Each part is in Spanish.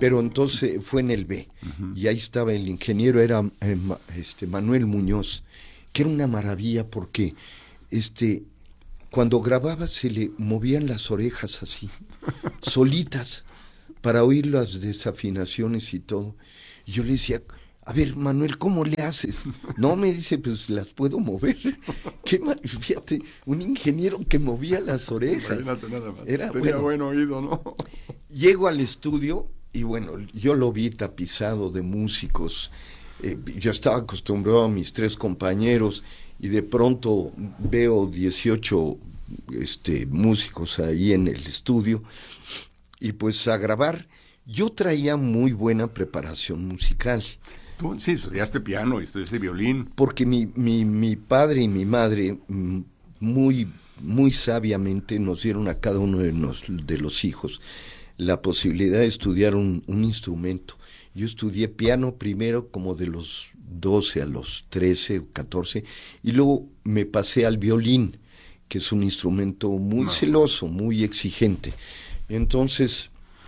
pero entonces fue en el B, y ahí estaba el ingeniero, era Manuel Muñoz, que era una maravilla porque cuando grababa se le movían las orejas así, solitas, para oír las desafinaciones y todo. Y yo le decía, a ver, Manuel, ¿cómo le haces? No, me dice, pues las puedo mover. Fíjate, un ingeniero que movía las orejas. Imagínate nada más. Era, tenía buen oído, ¿no? Llego al estudio y bueno, yo lo vi tapizado de músicos. Yo estaba acostumbrado a mis 3 compañeros y de pronto veo 18 músicos ahí en el estudio y pues a grabar. Yo traía muy buena preparación musical. Tú sí estudiaste piano y estudiaste violín. Porque mi padre y mi madre muy, muy sabiamente nos dieron a cada uno de los hijos la posibilidad de estudiar un instrumento. Yo estudié piano primero como de los 12 a los 13 o 14 y luego me pasé al violín, que es un instrumento muy celoso, muy exigente. Entonces,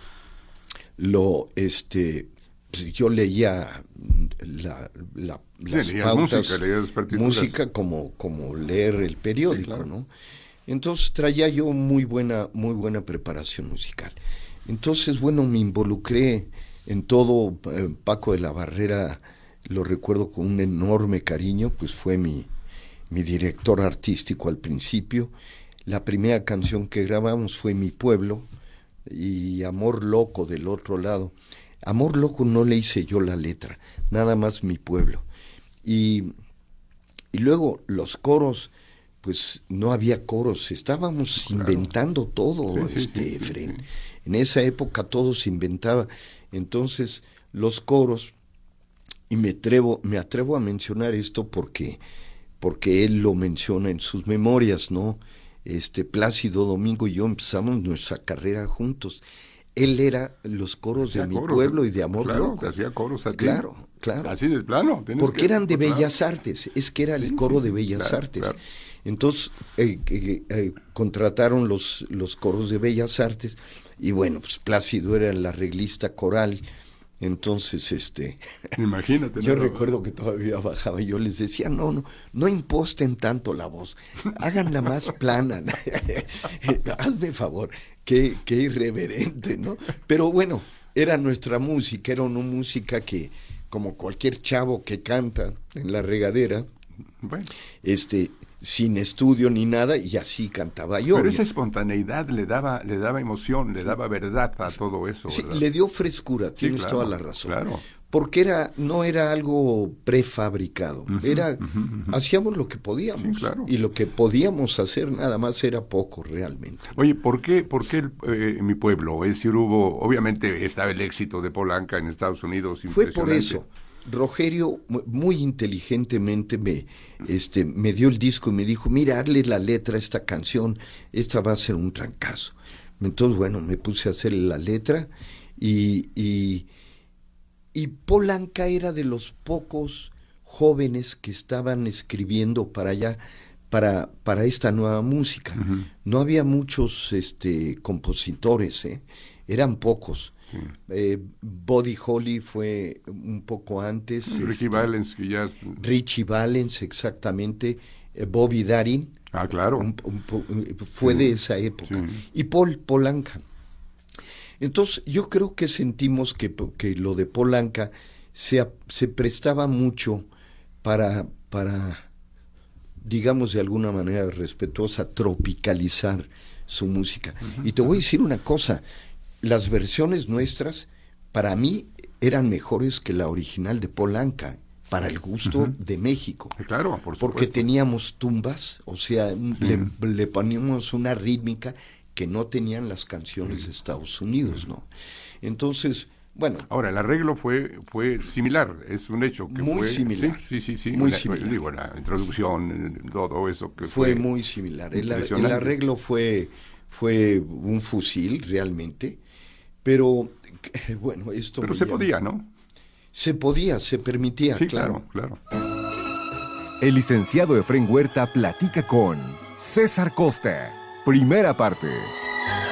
yo leía las pautas, música como leer el periódico, sí, claro, ¿no? Entonces traía yo muy buena preparación musical. Entonces, bueno, me involucré en todo. Paco de la Barrera lo recuerdo con un enorme cariño, pues fue mi director artístico al principio. La primera canción que grabamos fue Mi Pueblo y Amor Loco del otro lado. Amor Loco no le hice yo la letra, nada más Mi Pueblo. Y luego los coros, pues no había coros, estábamos inventando todo, Efraín. En esa época todo se inventaba. Entonces los coros, y me atrevo a mencionar esto porque él lo menciona en sus memorias, ¿no? Plácido Domingo y yo empezamos nuestra carrera juntos. Él era los coros de Mi Pueblo y de Amor Loco. Claro, hacía coros a ti. Claro. Así de plano. Porque eran de Bellas Artes, es que era el coro de Bellas Artes. Claro. Entonces contrataron los coros de Bellas Artes y bueno, pues Plácido era el arreglista coral. Entonces, imagínate. Yo recuerdo que todavía bajaba y yo les decía, no imposten tanto la voz, háganla más plana, hazme favor, qué irreverente, ¿no? Pero bueno, era nuestra música, era una música que, como cualquier chavo que canta en la regadera, bueno, sin estudio ni nada, y así cantaba yo. Pero esa espontaneidad le daba emoción, le daba verdad a todo eso, sí, ¿verdad? Le dio frescura, tienes toda la razón. Claro. Porque no era algo prefabricado, hacíamos lo que podíamos, sí, claro. Y lo que podíamos hacer nada más era poco realmente. Oye, ¿por qué Mi Pueblo? Es decir, obviamente estaba el éxito de Paul Anka en Estados Unidos. Fue por eso. Rogerio muy inteligentemente me dio el disco y me dijo, mira, hazle la letra a esta canción, esta va a ser un trancazo. Entonces, bueno, me puse a hacer la letra y Paul Anka era de los pocos jóvenes que estaban escribiendo para allá, para esta nueva música. No había muchos compositores, eran pocos. Buddy Holly fue un poco antes. Richie Valens, que ya... Richie Valens, exactamente. Bobby Darin. Ah, claro. Fue de esa época. Sí. Y Paul Anka. Entonces, yo creo que sentimos que lo de Paul Anka se prestaba mucho para, digamos de alguna manera respetuosa, tropicalizar su música. Y te voy a decir una cosa, las versiones nuestras, para mí, eran mejores que la original de Paul Anka, para el gusto de México. Claro, por supuesto. Porque teníamos tumbas, o sea, le poníamos una rítmica que no tenían las canciones de Estados Unidos, ¿no? Entonces, bueno. Ahora, el arreglo fue similar, es un hecho que muy similar. Sí. Muy similar. Digo, la introducción, todo eso que fue muy similar. El arreglo fue un fusil, realmente, pero, bueno, esto... Pero se podía, ¿no? Se podía, se permitía, sí, claro. El licenciado Efrén Huerta platica con César Costa. Primera parte.